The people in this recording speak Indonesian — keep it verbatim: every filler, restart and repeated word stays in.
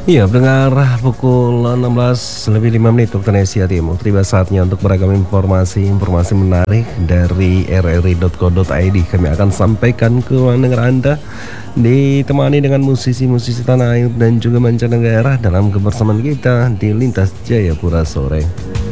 Iya, pendengar pukul enam belas lebih lima menit waktu Indonesia Timur. Tiba saatnya untuk beragam informasi-informasi menarik dari r r i dot co dot i d. Kami akan sampaikan ke ruang dengar Anda, ditemani dengan musisi-musisi tanah air dan juga mancanegara dalam kebersamaan kita di Lintas Jayapura Sore.